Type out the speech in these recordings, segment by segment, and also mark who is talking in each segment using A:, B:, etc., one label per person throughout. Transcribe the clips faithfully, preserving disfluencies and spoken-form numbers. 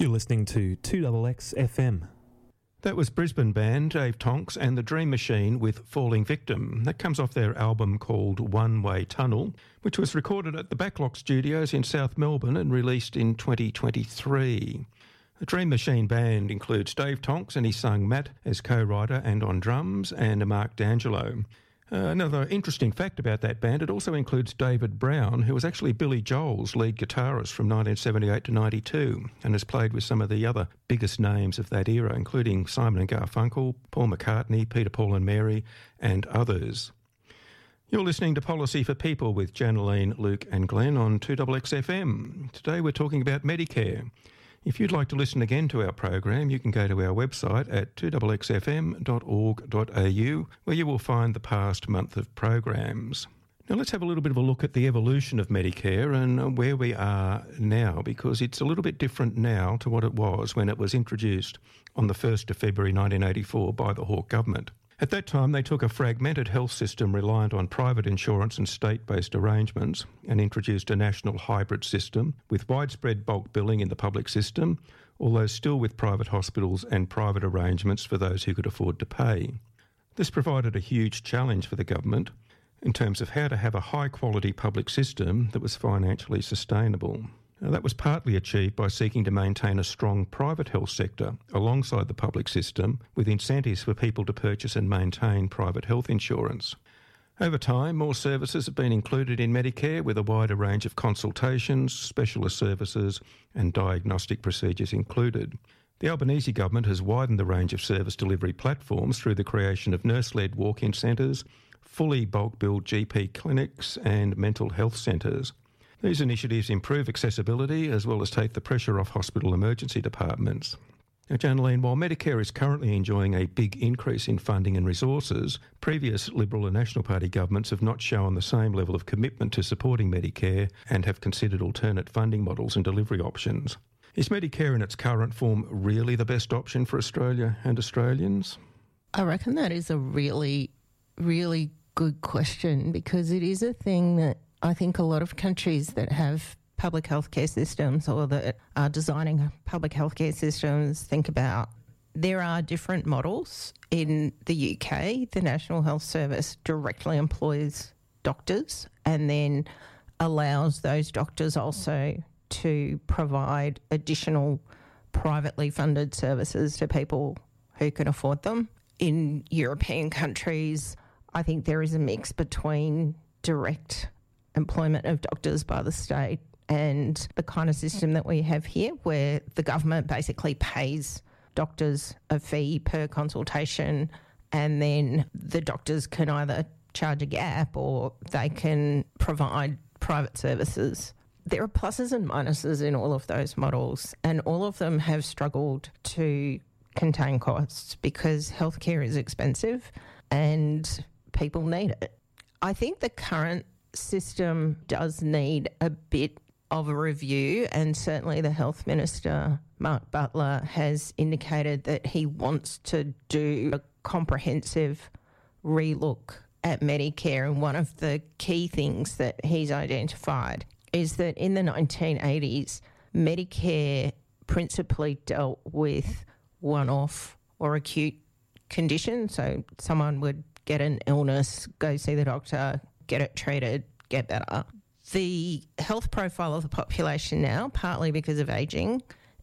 A: You're listening to two X X F M.
B: That was Brisbane band Dave Tonks and the Dream Machine with Falling Victim. That comes off their album called One Way Tunnel, which was recorded at the Backlot Studios in South Melbourne and released in twenty twenty-three. The Dream Machine band includes Dave Tonks and his son Matt as co-writer and on drums, and Mark D'Angelo. Uh, another interesting fact about that band, it also includes David Brown, who was actually Billy Joel's lead guitarist from nineteen seventy-eight to ninety-two and has played with some of the other biggest names of that era, including Simon and Garfunkel, Paul McCartney, Peter, Paul and Mary, and others. You're listening to Policy for People with Janaline, Luke and Glenn on two X X F M. Today we're talking about Medicare. If you'd like to listen again to our program, you can go to our website at two x x f m dot org dot a u, where you will find the past month of programs. Now let's have a little bit of a look at the evolution of Medicare and where we are now, because it's a little bit different now to what it was when it was introduced on the first of February nineteen eighty-four by the Hawke government. At that time, they took a fragmented health system reliant on private insurance and state-based arrangements and introduced a national hybrid system with widespread bulk billing in the public system, although still with private hospitals and private arrangements for those who could afford to pay. This provided a huge challenge for the government in terms of how to have a high-quality public system that was financially sustainable. Now, that was partly achieved by seeking to maintain a strong private health sector alongside the public system, with incentives for people to purchase and maintain private health insurance. Over time, more services have been included in Medicare, with a wider range of consultations, specialist services and diagnostic procedures included. The Albanese government has widened the range of service delivery platforms through the creation of nurse-led walk-in centres, fully bulk-billed G P clinics and mental health centres. These initiatives improve accessibility as well as take the pressure off hospital emergency departments. Now, Janaline, while Medicare is currently enjoying a big increase in funding and resources, previous Liberal and National Party governments have not shown the same level of commitment to supporting Medicare and have considered alternate funding models and delivery options. Is Medicare in its current form really the best option for Australia and Australians?
C: I reckon that is a really, really good question, because it is a thing that I think a lot of countries that have public healthcare systems or that are designing public healthcare systems think about. There are different models. In the U K, the National Health Service directly employs doctors and then allows those doctors also to provide additional privately funded services to people who can afford them. In European countries, I think there is a mix between direct employment of doctors by the state and the kind of system that we have here, where the government basically pays doctors a fee per consultation, and then the doctors can either charge a gap or they can provide private services. There are pluses and minuses in all of those models, and all of them have struggled to contain costs because healthcare is expensive and people need it. I think the current system does need a bit of a review, and certainly the Health Minister, Mark Butler, has indicated that he wants to do a comprehensive relook at Medicare, and one of the key things that he's identified is that in the nineteen eighties, Medicare principally dealt with one-off or acute conditions, so someone would get an illness, go see the doctor, get it treated, get better. The health profile of the population now, partly because of ageing,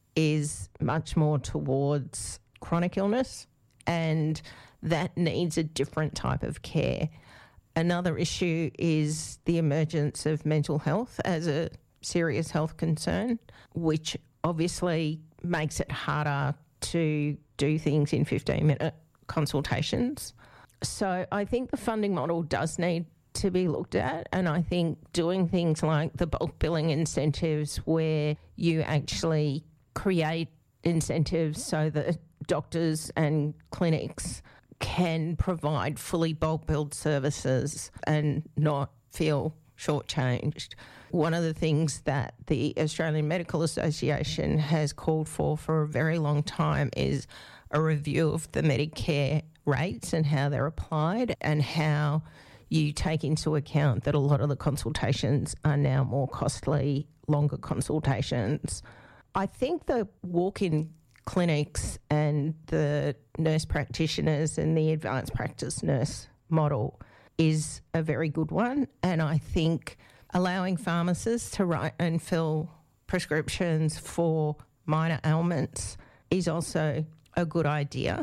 C: is much more towards chronic illness, and that needs a different type of care. Another issue is the emergence of mental health as a serious health concern, which obviously makes it harder to do things in fifteen-minute consultations. So I think the funding model does need to be looked at, and I think doing things like the bulk billing incentives, where you actually create incentives so that doctors and clinics can provide fully bulk billed services and not feel shortchanged. One of the things that the Australian Medical Association has called for for a very long time is a review of the Medicare rates and how they're applied, and how you take into account that a lot of the consultations are now more costly, longer consultations. I think the walk-in clinics and the nurse practitioners and the advanced practice nurse model is a very good one. And I think allowing pharmacists to write and fill prescriptions for minor ailments is also a good idea,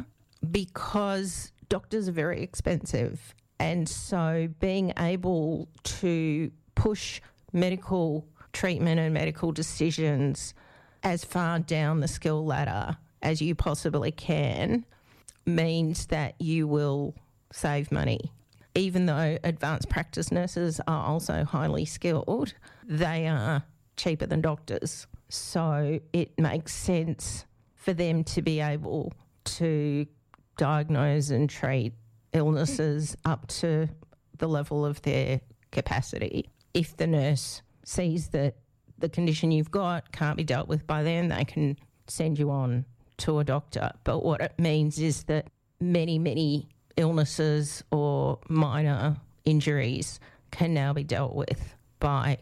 C: because doctors are very expensive. And so being able to push medical treatment and medical decisions as far down the skill ladder as you possibly can means that you will save money. Even though advanced practice nurses are also highly skilled, they are cheaper than doctors. So it makes sense for them to be able to diagnose and treat illnesses up to the level of their capacity. If the nurse sees that the condition you've got can't be dealt with by then, they can send you on to a doctor. But what it means is that many, many illnesses or minor injuries can now be dealt with by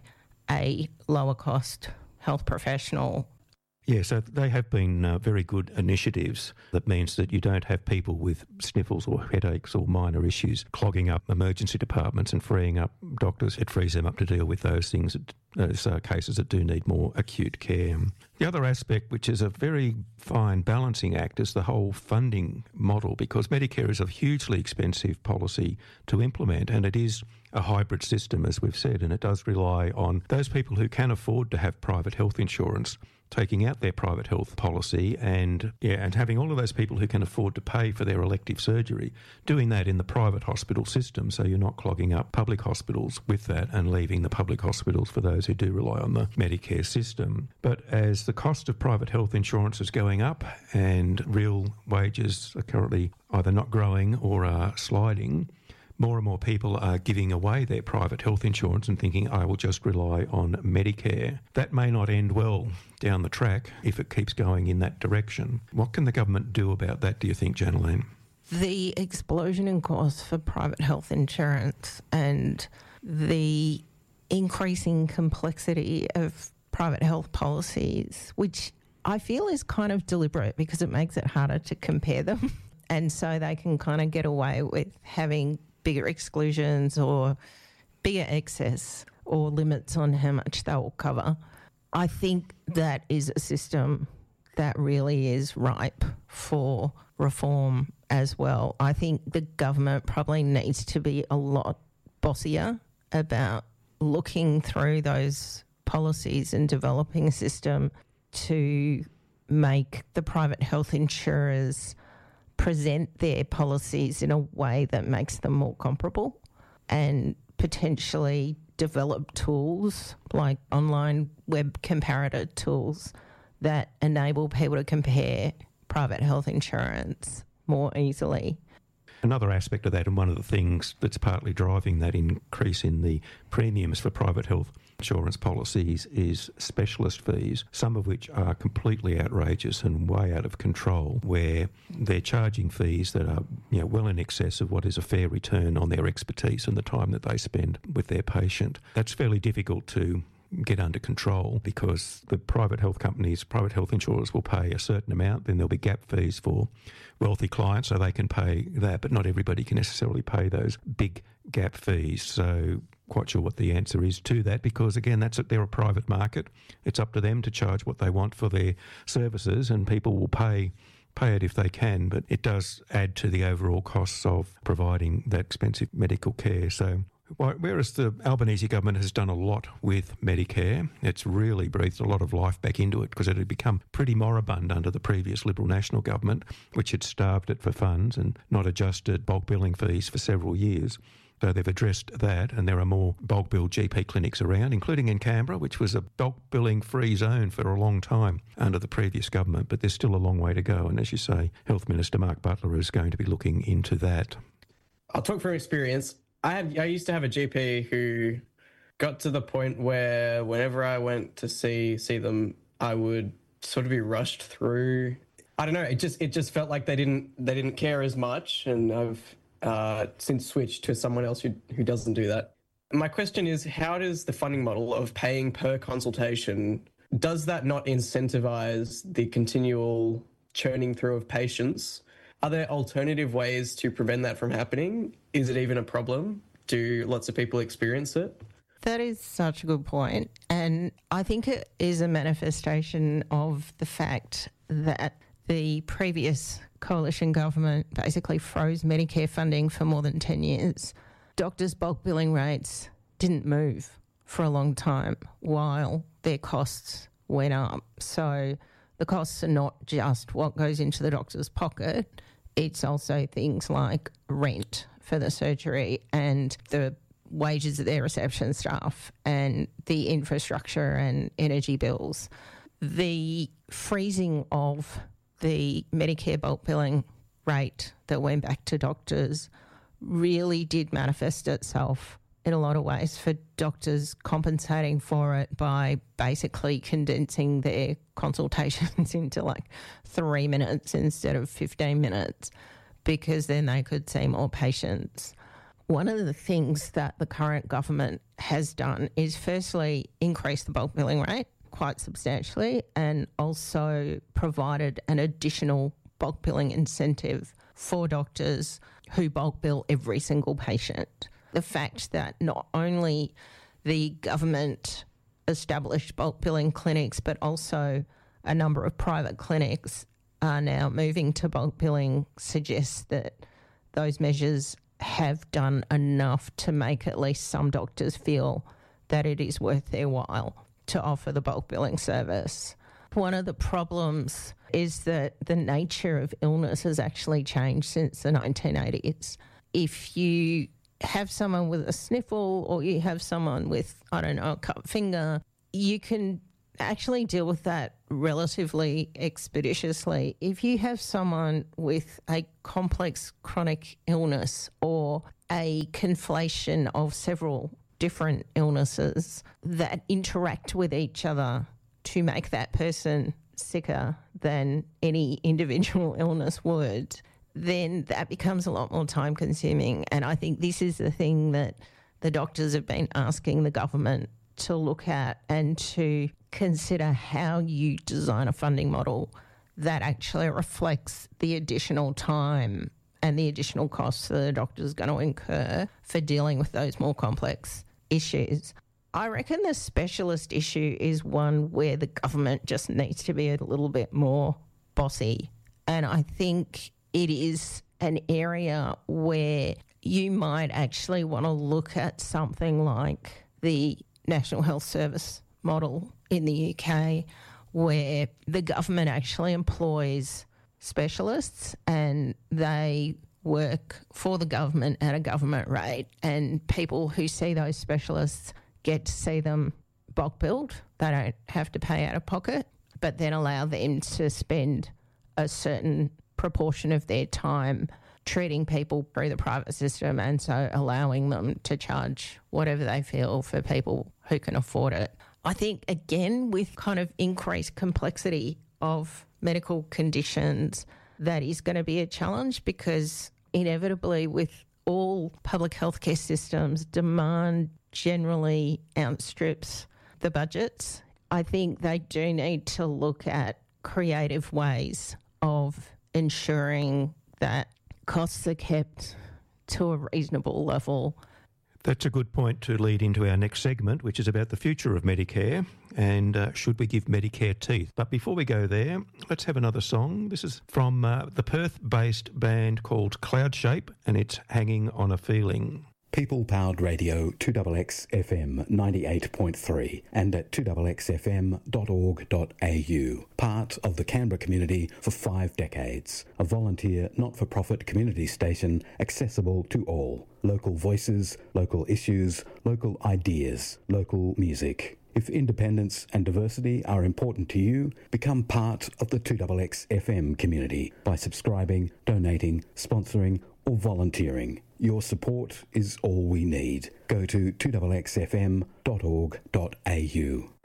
C: a lower cost health professional.
B: Yeah, so they have been uh, very good initiatives. That means that you don't have people with sniffles or headaches or minor issues clogging up emergency departments and freeing up doctors. It frees them up to deal with those things, those uh, cases that do need more acute care. The other aspect, which is a very fine balancing act, is the whole funding model, because Medicare is a hugely expensive policy to implement, and it is a hybrid system, as we've said, and it does rely on those people who can afford to have private health insurance taking out their private health policy and yeah, and having all of those people who can afford to pay for their elective surgery, doing that in the private hospital system, so you're not clogging up public hospitals with that and leaving the public hospitals for those who do rely on the Medicare system. But as the cost of private health insurance is going up and real wages are currently either not growing or are sliding, more and more people are giving away their private health insurance and thinking, I will just rely on Medicare. That may not end well down the track if it keeps going in that direction. What can the government do about that, do you think, Janaline?
C: The explosion in costs for private health insurance and the increasing complexity of private health policies, which I feel is kind of deliberate because it makes it harder to compare them. And so they can kind of get away with having bigger exclusions or bigger excess or limits on how much they will cover. I think that is a system that really is ripe for reform as well. I think the government probably needs to be a lot bossier about looking through those policies and developing a system to make the private health insurers present their policies in a way that makes them more comparable, and potentially develop tools like online web comparator tools that enable people to compare private health insurance more easily.
B: Another aspect of that, and one of the things that's partly driving that increase in the premiums for private health insurance policies, is specialist fees, some of which are completely outrageous and way out of control, where they're charging fees that are, you know, well in excess of what is a fair return on their expertise and the time that they spend with their patient. That's fairly difficult to get under control, because the private health companies, private health insurers will pay a certain amount, then there'll be gap fees for wealthy clients so they can pay that, but not everybody can necessarily pay those big gap fees. So quite sure what the answer is to that, because again, that's they're a private market. It's up to them to charge what they want for their services, and people will pay pay it if they can, but it does add to the overall costs of providing that expensive medical care. So whereas the Albanese government has done a lot with Medicare, it's really breathed a lot of life back into it, because it had become pretty moribund under the previous Liberal National government, which had starved it for funds and not adjusted bulk billing fees for several years. So they've addressed that, and there are more bulk bill G P clinics around, including in Canberra, which was a bulk billing free zone for a long time under the previous government. But there's still a long way to go. And as you say, Health Minister Mark Butler is going to be looking into that.
D: I'll talk from experience. I have I used to have a G P who got to the point where whenever I went to see see them, I would sort of be rushed through. I don't know. It just it just felt like they didn't they didn't care as much, and I've uh, since switched to someone else who who doesn't do that. My question is, how does the funding model of paying per consultation does that not incentivize the continual churning through of patients? Are there alternative ways to prevent that from happening? Is it even a problem? Do lots of people experience it?
C: That is such a good point. And I think it is a manifestation of the fact that the previous coalition government basically froze Medicare funding for more than ten years. Doctors' bulk billing rates didn't move for a long time while their costs went up. So the costs are not just what goes into the doctor's pocket, it's also things like rent for the surgery and the wages of their reception staff and the infrastructure and energy bills. The freezing of the Medicare bulk billing rate that went back to doctors really did manifest itself in a lot of ways for doctors compensating for it by basically condensing their consultations into like three minutes instead of fifteen minutes, because then they could see more patients. One of the things that the current government has done is firstly increase the bulk billing rate quite substantially and also provided an additional bulk billing incentive for doctors who bulk bill every single patient. The fact that not only the government established bulk billing clinics but also a number of private clinics are now moving to bulk billing suggests that those measures have done enough to make at least some doctors feel that it is worth their while to offer the bulk billing service. One of the problems is that the nature of illness has actually changed since the nineteen eighties. If you have someone with a sniffle or you have someone with, I don't know, a cut finger, you can actually deal with that relatively expeditiously. If you have someone with a complex chronic illness or a conflation of several different illnesses that interact with each other to make that person sicker than any individual illness would, then that becomes a lot more time consuming. And I think this is the thing that the doctors have been asking the government to look at and to consider how you design a funding model that actually reflects the additional time and the additional costs that the doctor's going to incur for dealing with those more complex issues. I reckon the specialist issue is one where the government just needs to be a little bit more bossy. And I think it is an area where you might actually want to look at something like the National Health Service model in the U K, where the government actually employs specialists and they work for the government at a government rate, and people who see those specialists get to see them bulk billed. They don't have to pay out of pocket, but then allow them to spend a certain proportion of their time treating people through the private system, and so allowing them to charge whatever they feel for people who can afford it. I think, again, with kind of increased complexity of medical conditions, that is going to be a challenge, because inevitably with all public healthcare systems, demand generally outstrips the budgets. I think they do need to look at creative ways of ensuring that costs are kept to a reasonable level.
B: That's a good point to lead into our next segment, which is about the future of Medicare and uh, should we give Medicare teeth. But before we go there, let's have another song. This is from uh, the Perth-based band called Cloud Shape, and it's Hanging on a Feeling.
E: People-powered radio two X X F M ninety-eight point three and at two X X F M dot org dot A U. Part of the Canberra community for five decades. A volunteer, not-for-profit community station accessible to all. Local voices, local issues, local ideas, local music. If independence and diversity are important to you, become part of the two X X F M community by subscribing, donating, sponsoring or volunteering. Your support is all we need. Go to two X X F M dot org dot A U.